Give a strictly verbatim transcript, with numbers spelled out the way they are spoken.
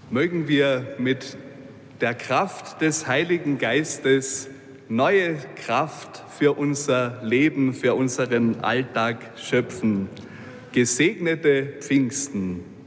Mögen wir mit der Kraft des Heiligen Geistes neue Kraft für unser Leben, für unseren Alltag schöpfen. Gesegnete Pfingsten!